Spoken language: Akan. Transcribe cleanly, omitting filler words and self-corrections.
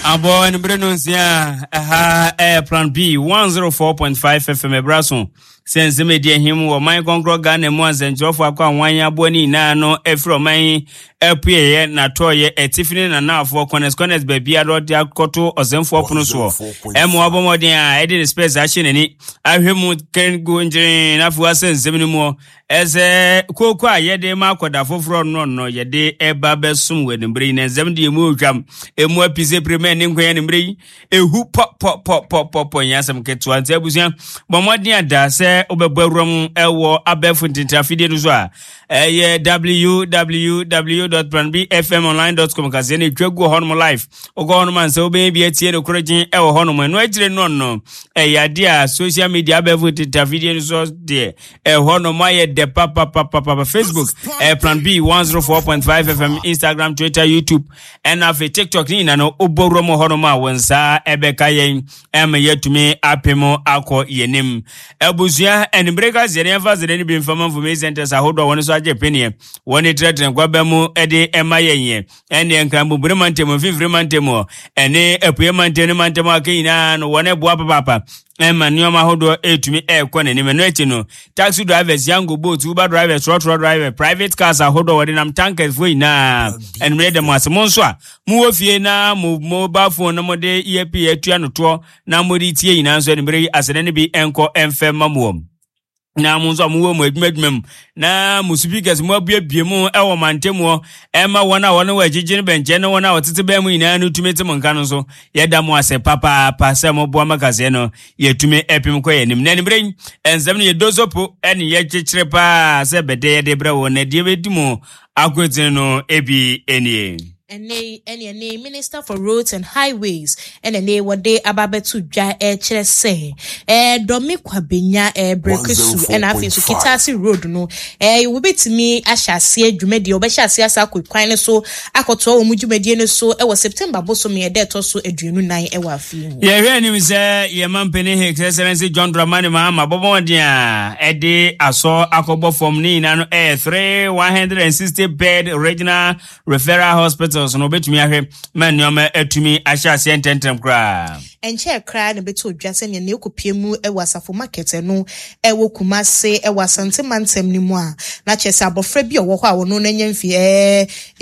Abo and Brenonsia, Plan B 104.5 FM Brasso. Since the media him or my concro gun and was and Joffa Wanya Boni Nano, Efro May, LPA, Natoye, a Tiffany and now for Cones baby, I wrote the Koto or Zenfo Punuso. Modia, I did a space action in it. I him can go in enough was 7 more. As a Coca, yede Marco da Fofro no, yede a babel somewhere in brain and 70 mujam, a more piece premain in Gwen and Bray, a hoop pop, and Yasam Ketuan Tebusian, but what near does Oberborum Elwo Abefun Trafiduzwa. www.planbfmonline.com because any go home life or go on man so baby at the encouraging El Honoman. No, it's no. A dear social media Abefun Trafiduzwa dear. El Honomaya de Papa Facebook, Plan B 104.5 FM, Instagram, Twitter, YouTube, and after TikTok, Nina no Oboromo Honoma, when Sa Ebekayen, yet to me, Apemo, Ako, Yenim, Elbuzia, and Breakers, the Nevas, the Enemy Information for me centers, I hold on one such opinion. One it red and Guabamo, Eddie, Maye, and the Encambu Bremantemo, Vivrimantemo, and a Piemantemo, Kina, one a Papa. Emma Nyoma Hodo to me air quan and Emanetino. Taxi drivers, young boats, Uber drivers, road driver, private cars are Hodo and I'm tankers way now. And read them as Monswa. Move Fiena, move mobile phone, no more day, EAP, Tiano tour, Namudi Tia in answer and bring as an enemy anchor and fair mamum. Na munzo muwe mwedmem na musibigas mwabie biemu ewo mantemo ema wana we jijini benje na wana watete bemu ina no tumete monkano so yeda mo ase papa pasa mo boa makase no yetume epim ko yenim na nimbre enzam ne dozopo ene ye chichire pa se bede ye debra wona die bedimo akwetene no ebi enie any Minister for Roads and Highways and what they ababetu dwa chere say domi kwabenya brekesu and afi so Kitasi Road no will be to me ashase adwumadi obehase asa kwakwan so akoto omudwumadi no so e was September boso me de to so aduanu nan e wa afi ye hwe ni say ye mampene His Excellency John Dramani Mahama bobo dia e de aso akobo form ni na no 160 bed regional referral hospital so no betumi ahwe man nyoma atumi ahyase ententem kra enche kra na beto dwase ne ekopiemu e wasafo market no e wo Kumase e wasante mantem ni mu a na chese abofra bi owo ho a wono na nyamfi